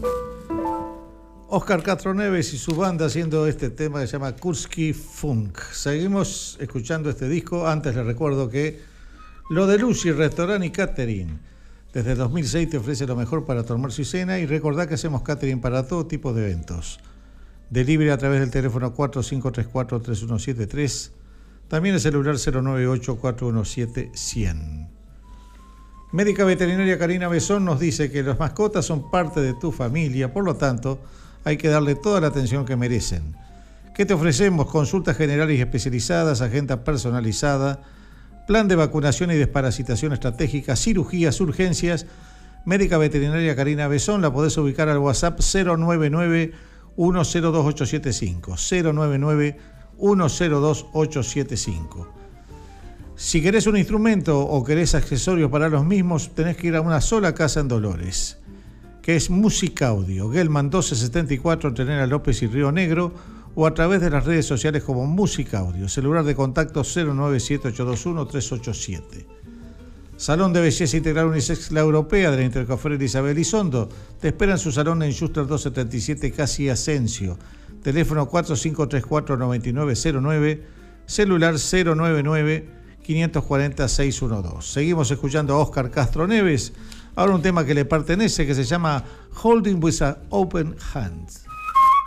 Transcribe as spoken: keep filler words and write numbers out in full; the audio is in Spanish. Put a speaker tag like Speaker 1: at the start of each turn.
Speaker 1: Óscar Castro Neves y su banda haciendo este tema que se llama Kurski Funk. Seguimos escuchando este disco. Antes les recuerdo que Lo de Lucy, Restaurant y Catering. Desde dos mil seis te ofrece lo mejor para tu almuerzo y cena, y recordá que hacemos catering para todo tipo de eventos. Delivery a través del teléfono cuatro cinco tres cuatro, tres uno siete tres. También el celular cero nueve ocho, cuatro uno siete, cien. Médica Veterinaria Karina Besón nos dice que las mascotas son parte de tu familia, por lo tanto, hay que darle toda la atención que merecen. ¿Qué te ofrecemos? Consultas generales y especializadas, agenda personalizada, plan de vacunación y desparasitación estratégica, cirugías, urgencias. Médica Veterinaria Karina Besón la podés ubicar al WhatsApp cero nueve nueve, uno cero dos, ocho siete cinco, cero nueve nueve, uno cero dos, ocho siete cinco. Si querés un instrumento o querés accesorios para los mismos, tenés que ir a una sola casa en Dolores, que es Music Audio, Gelman doce setenta y cuatro, entre Nena López y Río Negro, o a través de las redes sociales como Music Audio. Celular de contacto cero nueve siete, ocho dos uno, tres ocho siete. Salón de Belleza Integral Unisex La Europea de la Intercofrera Isabel Elizondo. Te espera en su salón en Schuster doscientos setenta y siete, casi Asensio. Teléfono cuatro cinco tres cuatro, nueve nueve cero nueve. Celular cero nueve nueve, cinco cuatro cero, seis uno dos. Seguimos escuchando a Óscar Castro Neves. Ahora un tema que le pertenece, que se llama Holding with an Open Hand.